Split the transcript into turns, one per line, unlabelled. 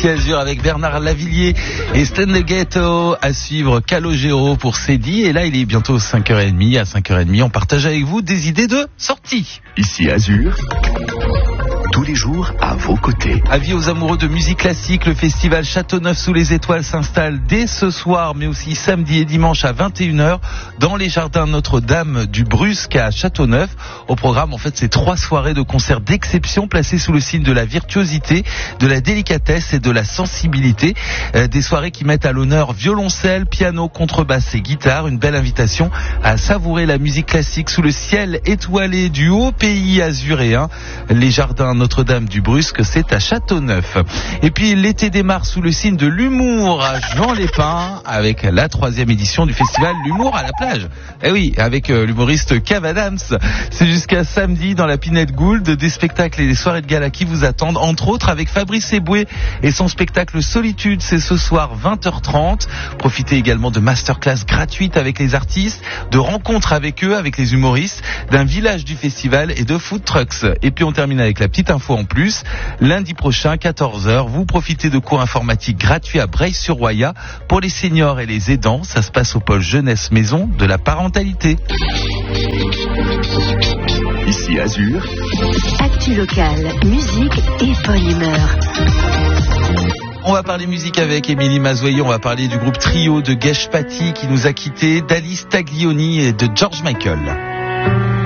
Ici Azur avec Bernard Lavillier et Stanley Ghetto. À suivre Calogero pour Cédie. Et là, il est bientôt 5h30. À 5h30, on partage avec vous des idées de sortie.
Ici Azur, tous les jours à vos côtés.
Avis aux amoureux de musique classique, le festival Châteauneuf sous les étoiles s'installe dès ce soir, mais aussi samedi et dimanche à 21h dans les jardins Notre-Dame du Brusque à Châteauneuf. Au programme, en fait, c'est 3 soirées de concerts d'exception placées sous le signe de la virtuosité, de la délicatesse et de la sensibilité. Des soirées qui mettent à l'honneur violoncelle, piano, contrebasse et guitare. Une belle invitation à savourer la musique classique sous le ciel étoilé du haut pays azuréen. Les jardins Notre-Dame du Brusque, c'est à Châteauneuf. Et puis l'été démarre sous le signe de l'humour à Jean-les-Pins avec la 3e édition du festival L'Humour à la plage. Eh oui, avec l'humoriste Kev Adams. C'est jusqu'à samedi dans la Pinette Gould, des spectacles et des soirées de gala qui vous attendent, entre autres avec Fabrice Eboué et son spectacle Solitude, c'est ce soir 20h30. Profitez également de masterclass gratuites avec les artistes, de rencontres avec eux, avec les humoristes, d'un village du festival et de food trucks. Et puis on termine avec la petite info en plus. Lundi prochain, 14h, vous profitez de cours informatiques gratuits à Breil-sur-Roya pour les seniors et les aidants. Ça se passe au pôle jeunesse maison de la parentalité.
Ici Azur,
actu locale, musique et bonne humeur.
On va parler musique avec Émilie Mazoyer, on va parler du groupe Trio de Gesh Patti qui nous a quittés, d'Alice Taglioni et de George Michael.